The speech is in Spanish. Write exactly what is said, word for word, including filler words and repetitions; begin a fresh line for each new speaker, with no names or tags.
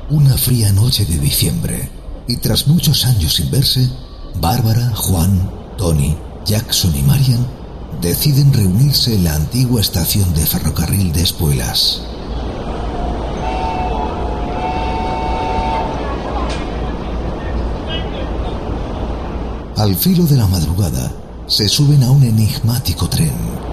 Una fría noche de diciembre, y tras muchos años sin verse, Bárbara, Juan, Tony, Jackson y Marian deciden reunirse en la antigua estación de ferrocarril de Espuelas. Al filo de la madrugada, se suben a un enigmático tren